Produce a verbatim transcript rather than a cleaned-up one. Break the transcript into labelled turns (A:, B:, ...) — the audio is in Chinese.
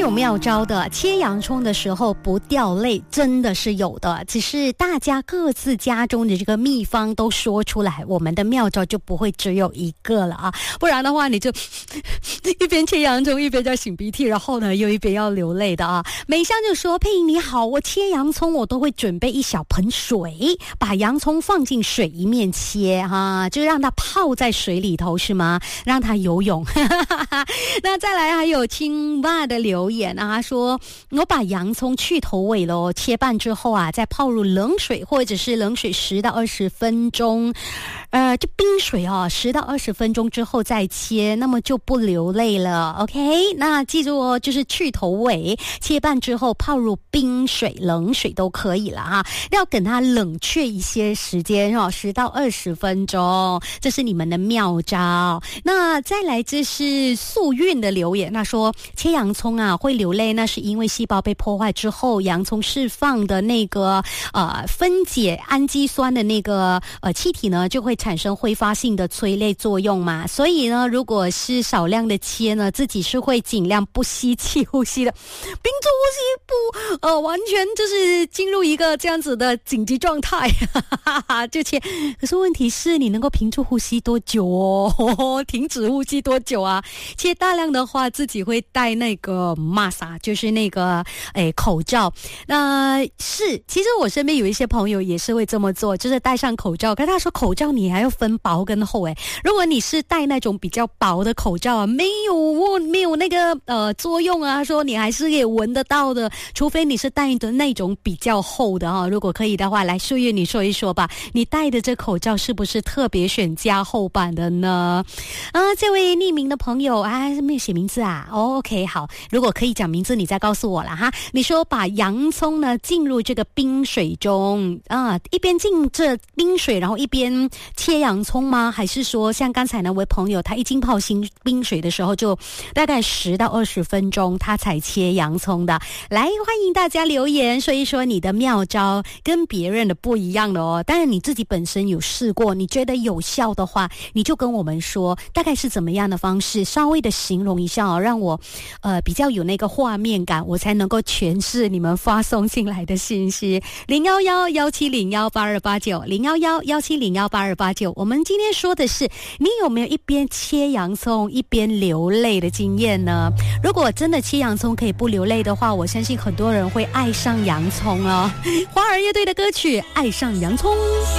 A: 有妙招的，切洋葱的时候不掉泪，真的是有的，只是大家各自家中的这个秘方都说出来，我们的妙招就不会只有一个了啊，不然的话你就一边切洋葱一边在擤鼻涕，然后呢又一边要流泪的啊。美香就说，佩莹你好，我切洋葱我都会准备一小盆水，把洋葱放进水一面切哈、啊，就让它泡在水里头是吗？让它游泳那再来还有青蛙的留言啊，他说我把洋葱去头尾咯，切半之后啊再泡入冷水或者是冷水十到二十分钟，呃就冰水哦十到二十分钟之后再切，那么就不流泪了。 OK， 那记住哦，就是去头尾，切半之后泡入冰水冷水都可以了哈，要等它冷却一些时间哦，十到二十分钟，这是你们的妙招。那再来这是素韵的留言，他说切洋葱啊会流泪，那是因为细胞被破坏之后，洋葱释放的那个呃分解氨基酸的那个呃气体呢，就会产生挥发性的催泪作用嘛，所以呢如果是少量的切呢，自己是会尽量不吸气呼吸的，屏住呼吸不呃完全就是进入一个这样子的紧急状态就切。可是问题是你能够屏住呼吸多久哦停止呼吸多久啊？切大量的话自己会戴那个 mask， 就是那个诶口罩。那是其实我身边有一些朋友也是会这么做，就是戴上口罩，可是他说口罩你还要分薄跟厚诶，如果你是戴那种比较薄的口罩啊，没有没有那个呃作用啊，他说你还是可以闻得到的，除非你是戴的那种比较厚的哈、哦。如果可以的话，来素月你说一说吧，你戴的这口罩是不是特别选加厚版的呢？啊，这位匿名的朋友啊，没有写名字啊、哦、OK 好，如果可以讲名字你再告诉我了哈。你说把洋葱呢进入这个冰水中啊，一边浸这冰水然后一边切洋葱吗？还是说像刚才那位朋友他一浸泡新冰水的时候就大概十到二十分钟他才切洋葱的？来，欢迎大家留言说一说你的妙招跟别人的不一样的哦。当然你自己本身有试过，你觉得有效的话你就跟我们说大概是怎么样的方式，稍微的形容一下哦，让我呃比较有那个画面感，我才能够诠释你们发送进来的信息。零一一一七零一八二八九 零一一一七零一八二八九。我们今天说的是你有没有一边切洋葱一边流泪的经验呢？如果真的切洋葱可以不流泪的话，我相信很多人会爱上洋葱哦。花儿乐队的歌曲《爱上洋葱》。